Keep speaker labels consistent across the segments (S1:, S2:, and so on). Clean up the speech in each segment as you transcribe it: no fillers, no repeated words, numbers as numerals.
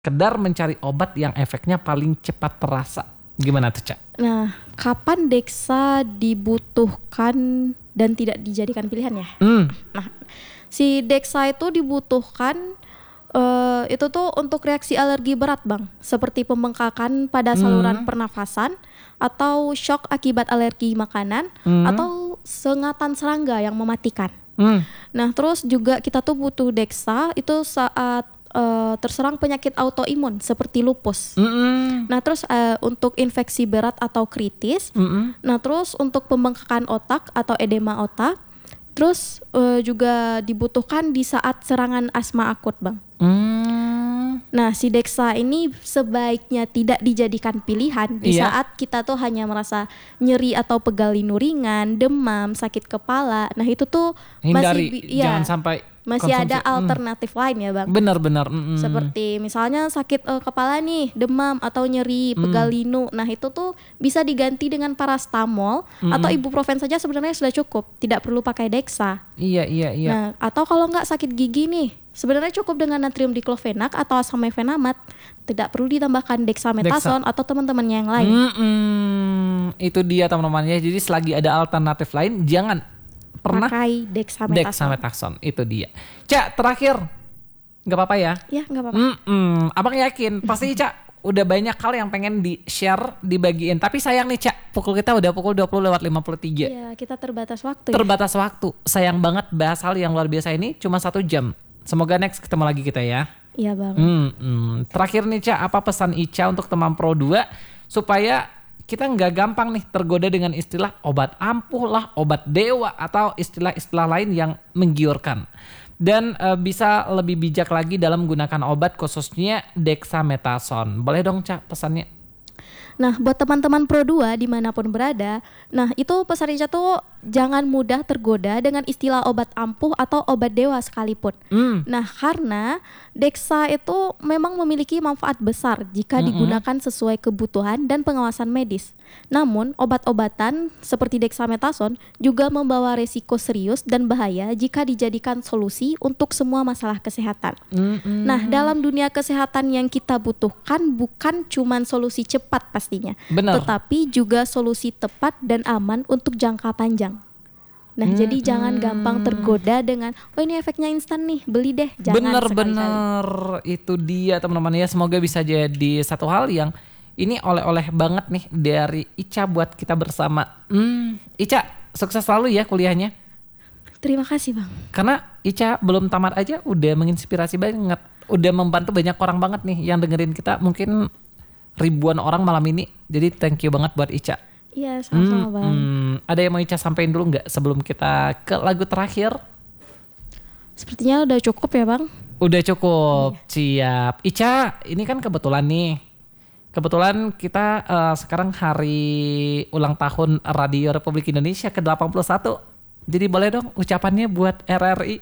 S1: sekedar mencari obat yang efeknya paling cepat terasa. Gimana tuh, Cak?
S2: Nah, kapan Dexa dibutuhkan dan tidak dijadikan pilihan ya? Nah, si Dexa itu dibutuhkan itu tuh untuk reaksi alergi berat, Bang, seperti pembengkakan pada saluran pernafasan atau shock akibat alergi makanan atau sengatan serangga yang mematikan. Nah, terus juga kita tuh butuh Dexa itu saat terserang penyakit autoimun seperti lupus. Nah, terus untuk infeksi berat atau kritis. Nah, terus untuk pembengkakan otak atau edema otak. Terus juga dibutuhkan di saat serangan asma akut, Bang. Nah, si Dexa ini sebaiknya tidak dijadikan pilihan di saat kita tuh hanya merasa nyeri atau pegal linu ringan, demam, sakit kepala. Nah, itu tuh
S1: hindari,
S2: masih
S1: jangan sampai
S2: masih
S1: konsumsi.
S2: ada alternatif lain ya, Bang.
S1: Benar-benar.
S2: Seperti misalnya sakit kepala nih, demam atau nyeri, pegal linu. Nah, itu tuh bisa diganti dengan paracetamol atau ibuprofen saja sebenarnya sudah cukup. Tidak perlu pakai Dexa.
S1: Iya.
S2: Nah, atau kalau nggak sakit gigi nih, sebenarnya cukup dengan natrium diklofenak atau asam mefenamat. Tidak perlu ditambahkan dexamethasone atau teman-temannya yang lain.
S1: Itu dia teman-temannya. Jadi selagi ada alternatif lain, jangan pernah
S2: pakai
S1: dexamethasone. Itu dia. Cak, terakhir, nggak apa-apa ya?
S2: Ya, nggak apa-apa.
S1: Abang yakin pasti Cak udah banyak hal yang pengen di-share, dibagiin. Tapi sayang nih, Cak, kita udah pukul 20:53.
S2: Iya, kita terbatas waktu.
S1: Terbatas waktu. Sayang banget bahas hal yang luar biasa ini cuma 1 jam. Semoga next ketemu lagi kita ya.
S2: Iya, Bang.
S1: Terakhir nih, Cak, apa pesan Ica untuk teman Pro 2 supaya kita nggak gampang nih tergoda dengan istilah obat ampuh lah, obat dewa, atau istilah-istilah lain yang menggiurkan. Dan bisa lebih bijak lagi dalam menggunakan obat, khususnya dexamethasone. Boleh dong, Cak, pesannya?
S2: Nah, buat teman-teman Pro 2 dimanapun berada, nah itu pesan Ica tuh jangan mudah tergoda dengan istilah obat ampuh atau obat dewa sekalipun. Nah, karena Dexa itu memang memiliki manfaat besar jika digunakan sesuai kebutuhan dan pengawasan medis. Namun, obat-obatan seperti dexamethasone juga membawa resiko serius dan bahaya jika dijadikan solusi untuk semua masalah kesehatan. Nah, dalam dunia kesehatan yang kita butuhkan bukan cuman solusi cepat pastinya, tetapi juga solusi tepat dan aman untuk jangka panjang. Nah, jadi jangan gampang tergoda dengan ini efeknya instan nih, beli deh. Jangan
S1: Bener, itu dia teman-teman ya. Semoga bisa jadi satu hal yang ini oleh-oleh banget nih dari Ica buat kita bersama. Ica, sukses selalu ya kuliahnya.
S2: Terima kasih, Bang.
S1: Karena Ica belum tamat aja udah menginspirasi banget, udah membantu banyak orang banget nih yang dengerin kita, mungkin ribuan orang malam ini. Jadi thank you banget buat Ica.
S2: Iya, sama-sama, Bang.
S1: Ada yang mau Ica sampein dulu nggak sebelum kita ke lagu terakhir?
S2: Sepertinya udah cukup ya, Bang.
S1: Udah cukup, siap. Ica, ini kan kebetulan Kebetulan kita sekarang hari ulang tahun Radio Republik Indonesia ke-81. Jadi boleh dong ucapannya buat RRI.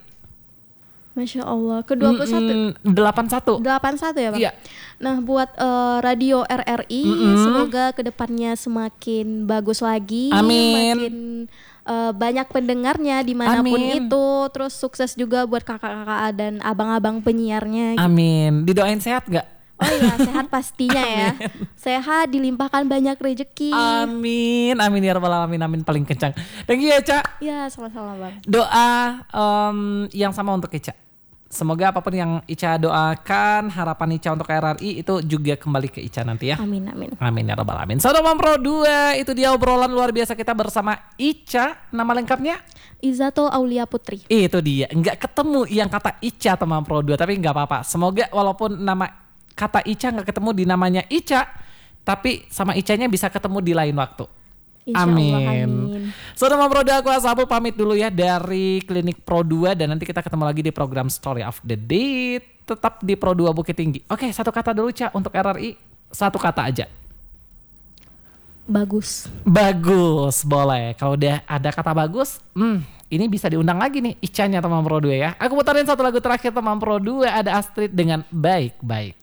S2: Masya Allah, ke-21.
S1: 81
S2: ya, Bang?
S1: Iya.
S2: Nah, buat Radio RRI, semoga kedepannya semakin bagus lagi.
S1: Amin.
S2: Makin banyak pendengarnya dimanapun itu. Terus sukses juga buat kakak-kakak dan abang-abang penyiarnya.
S1: Amin. Didoain sehat gak?
S2: Oh iya, sehat pastinya ya. Sehat, dilimpahkan banyak rezeki.
S1: Amin ya rabbal alamin, amin paling kencang. Thank you ya, Cak.
S2: Ya, sama-sama, Bang.
S1: Doa yang sama untuk Ica. Semoga apapun yang Ica doakan, harapan Ica untuk RRI itu juga kembali ke Ica nanti ya.
S2: Amin.
S1: Amin ya rabbal alamin. Saudara Pro 2, itu dia obrolan luar biasa kita bersama Ica. Nama lengkapnya?
S2: Izatul Aulia Putri.
S1: Itu dia. Enggak ketemu yang kata Ica teman Pro 2, tapi enggak apa-apa. Semoga walaupun nama kata Ica nggak ketemu di namanya Ica, tapi sama Icanya bisa ketemu di lain waktu. Amin. Saudara Pro 2, aku Ashabul pamit dulu ya dari Klinik Pro 2, dan nanti kita ketemu lagi di program Story of the Day, tetap di Pro 2 Bukit Tinggi. Oke, satu kata dulu, Ca, untuk RRI. Satu kata aja.
S2: Bagus,
S1: boleh. Kalau udah ada kata bagus, ini bisa diundang lagi nih Icanya teman Pro 2 ya. Aku putarin satu lagu terakhir teman Pro 2, ada Astrid dengan Baik-Baik.